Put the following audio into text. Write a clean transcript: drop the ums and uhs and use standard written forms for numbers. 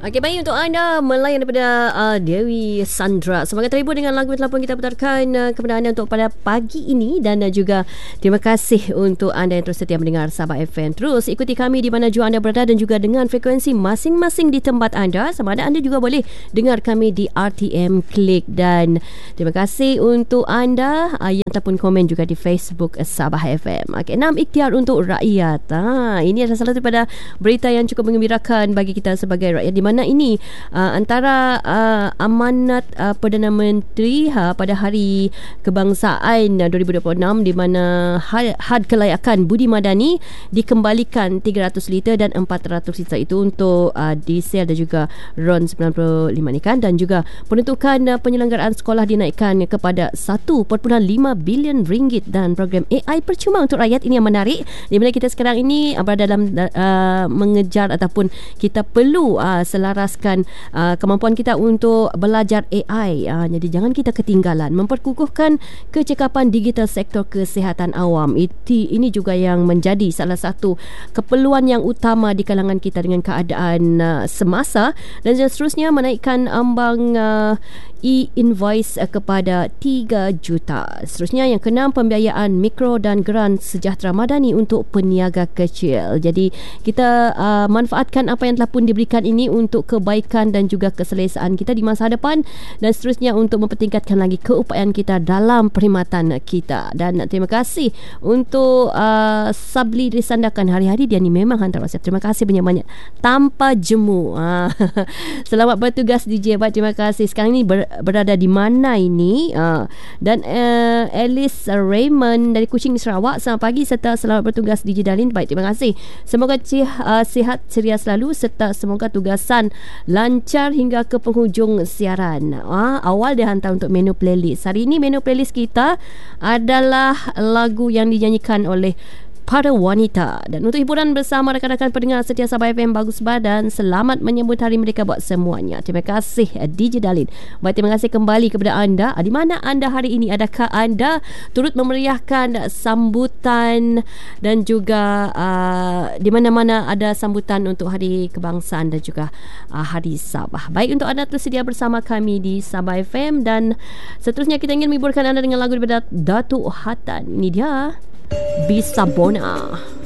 Okey, baik, untuk anda melayan daripada Dewi Sandra. Semoga terhibur dengan lagu telefon kita putarkan kepada anda untuk pada pagi ini. Dan juga terima kasih untuk anda yang terus setia mendengar Sabah FM. Terus ikuti kami di mana jua anda berada dan juga dengan frekuensi masing-masing di tempat anda. Sama ada anda juga boleh dengar kami di RTM Klik. Dan terima kasih untuk anda yang ataupun komen juga di Facebook Sabah FM. Okey, 6 ikhtiar untuk rakyat. Ini adalah salah satu daripada berita yang cukup menggembirakan bagi kita sebagai rakyat, di mana ini antara amanat Perdana Menteri pada Hari Kebangsaan 2026, di mana had kelayakan budi madani dikembalikan 300 liter dan 400 liter itu untuk diesel dan juga RON 95 ni kan. Dan juga peruntukan penyelenggaraan sekolah dinaikkan kepada 1.5 bilion ringgit, dan program AI percuma untuk rakyat ini yang menarik, di mana kita sekarang ini berada dalam mengejar ataupun kita perlu selaraskan kemampuan kita untuk belajar AI. Jadi jangan kita ketinggalan memperkukuhkan kecekapan digital sektor kesihatan awam. Ini juga yang menjadi salah satu keperluan yang utama di kalangan kita dengan keadaan semasa. Dan seterusnya menaikkan ambang e-invoice kepada 3 juta. Seterusnya yang keenam, pembiayaan mikro dan geran sejahtera madani untuk peniaga kecil. Jadi kita manfaatkan apa yang telah pun diberikan ini untuk kebaikan dan juga keselesaan kita di masa depan. Dan seterusnya untuk mempertingkatkan lagi keupayaan kita dalam perkhidmatan kita. Dan terima kasih untuk Sabli disandarkan hari-hari, dia ni memang hantar WhatsApp. Terima kasih banyak-banyak tanpa jemu. Selamat bertugas DJ. Baik, terima kasih. Sekarang ini berada di mana ini? Dan Alice Raymond dari Kuching, Sarawak. Selamat pagi serta selamat bertugas DJ Dalin. Baik, terima kasih. Semoga sihat ceria selalu serta semoga tugasan lancar hingga ke penghujung siaran. Awal dia hantar untuk menu playlist. Hari ini menu playlist kita adalah lagu yang dinyanyikan oleh para wanita. Dan untuk hiburan bersama rakan-rakan pendengar setia Sabah FM, bagus badan, selamat menyambut hari mereka buat semuanya. Terima kasih DJ Dalin. Baik, terima kasih kembali kepada anda. Di mana anda hari ini? Adakah anda turut memeriahkan sambutan dan juga di mana-mana ada sambutan untuk Hari Kebangsaan dan juga Hari Sabah? Baik, untuk anda tersedia bersama kami di Sabah FM. Dan seterusnya kita ingin menghiburkan anda dengan lagu daripada Datuk Hatan. Ini dia, Bisabona.